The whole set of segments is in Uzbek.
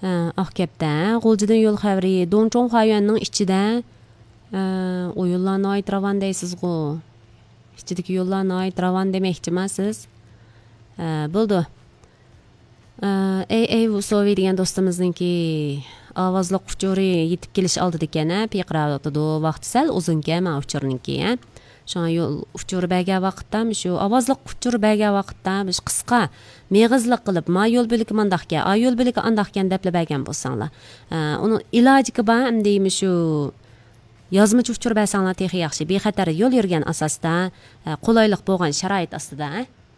Aqkepdə G'uljidan yo'l xəbəri Donchong Huayuanның içində oyunlarına ait ravan deysiz-gu. İçidəki yollarına ait ravan deməkçiməsiz? Buldu. Bu Sovi degan do'stimizninki ovozli uchuri yetib kelish oldida ekan, piqiradi. Vaqti sal uzunga men uchurninki. Şuna yol uchuri bəgə vaqtda, shu ovozli uchuri bəgə vaqtda biz qisqa meg'izlik qilib, ma yo'l biliki mandaqga, yo'l biliki andaqkan deb bəgən bolsanglar. Uni iloji bor, deymi shu yozmachi uchur bəsanglar texi yaxshi, bexatar yo'l yurgan asosda, qulaylik bo'lgan sharoit ostida.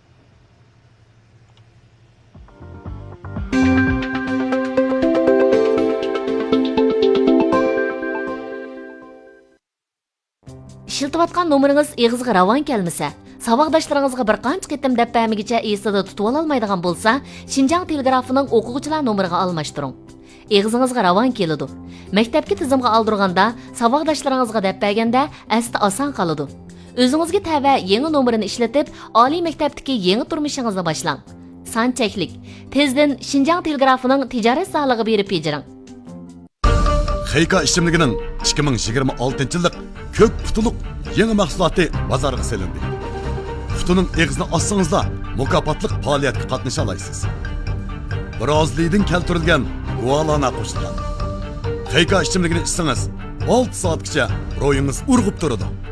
İşiltiyotgan nomeringiz eg'izga ravon kelmasa, saboqdoshlaringizga bir qancha qitim deb bamigacha esida tutib olmaydigan bo'lsa, Xinjiang telegrafining o'quvchilar nomeriga almashtiring. Eg'izingizga ravon keladi. Maktabga tizimga oldirganda, saboqdoshlaringizga deb berganda asli oson qoladi. O'zingizga tava yangi nomerini ishlatib, oliy maktabdagi yangi turmushingizni boshlang. Son cheklik. Tezdan Xinjiang telegrafining tijorat sohasiga berib bejiring. Xeyka ishimligining 2026-yillik ko'k putuluq yangi mahsuloti bozorga selindi. Putuning eg'izini ossangizda mukofotlik faoliyatga qatnasha olasiz. Birozlidan keltirilgan guvalana qo'shilgan. Xeyka ishimligini ichsangiz 6 soatgacha ro'yingiz urg'ib turadi.